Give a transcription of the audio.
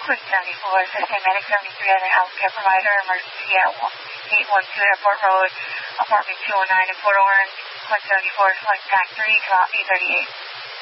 Queen 74, assisting Medic 73 as an healthcare provider, emergency at 812 Airport Road, apartment 209 in Port Orange. Queen 74 is flight back 3 to 838.